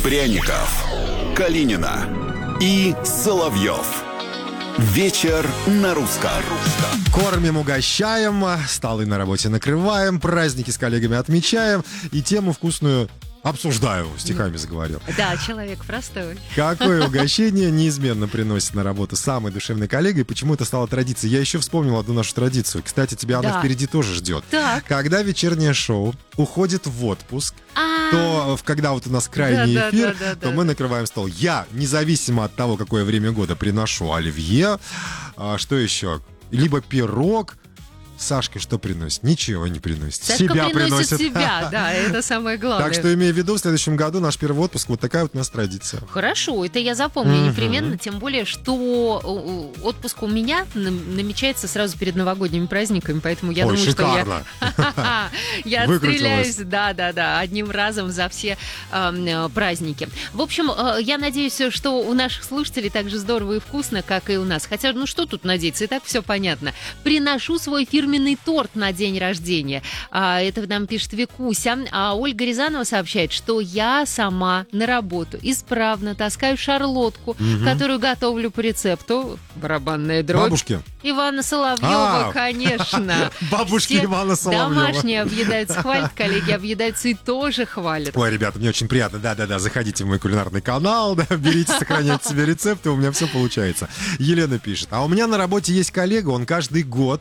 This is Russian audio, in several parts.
Пряников, Калинина и Соловьев. Вечер на русском. Кормим, угощаем, столы на работе накрываем, праздники с коллегами отмечаем и тему вкусную обсуждаю, стихами заговорил. Да, человек простой. Какое угощение неизменно приносит на работу самый душевный коллега, и почему это стало традицией? Я еще вспомнил одну нашу традицию. Кстати, тебя она впереди тоже ждет. Так. Когда вечернее шоу уходит в отпуск, то когда вот у нас крайний эфир, то мы накрываем стол. Я, независимо от того, какое время года, приношу оливье, что еще? Либо пирог. Сашка что приносит? Ничего не приносит. Сашка приносит себя, да, это самое главное. Так что, имея в виду, в следующем году наш первый отпуск, вот такая вот у нас традиция. Хорошо, это я запомню непременно, тем более, что отпуск у меня намечается сразу перед новогодними праздниками, поэтому я думаю, шикарно. что я отстреляюсь, да, одним разом за все праздники. В общем, я надеюсь, что у наших слушателей так же здорово и вкусно, как и у нас. Хотя, ну что тут надеяться, и так все понятно. Приношу свой фирменный торт на день рождения. Это нам пишет Викуся. А Ольга Рязанова сообщает, что я сама на работу исправно таскаю шарлотку, которую готовлю по рецепту. Барабанная дробь. Бабушки? Ивана Соловьева, конечно. Бабушки Ивана Соловьева. Домашние объедаются, хвалят, коллеги объедаются и тоже хвалят. Ой, ребята, мне очень приятно. Да, заходите в мой кулинарный канал, берите, сохраняйте себе рецепты, у меня все получается. Елена пишет. А у меня на работе есть коллега, он каждый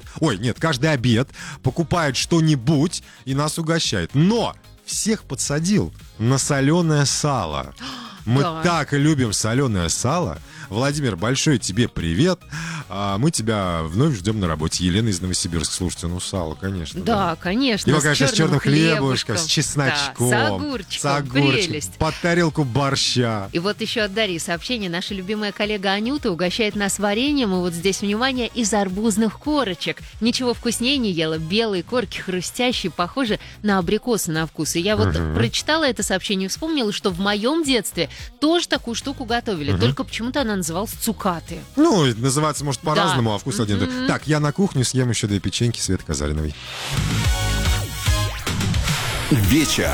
обед покупает что-нибудь и нас угощает. Но всех подсадил на соленое сало. Мы так любим соленое сало. Владимир, большой тебе привет. Мы тебя вновь ждем на работе. Елена из Новосибирска. Слушайте, сало, конечно. Да, конечно. Его, конечно, с черным хлебушком, с чесночком. Да, с огурчиком. Прелесть. Под тарелку борща. И вот еще от Дарьи сообщение. Наша любимая коллега Анюта угощает нас вареньем. И вот здесь, внимание, из арбузных корочек. Ничего вкуснее не ела. Белые корки хрустящие, похожи на абрикосы на вкус. И я вот прочитала это сообщение и вспомнила, что в моем детстве тоже такую штуку готовили. Только почему-то она называлась цукаты. Ну, называется, может, по-разному, а вкус один. Так, я на кухню съем еще 2 печеньки Светы Казариновой. Вечер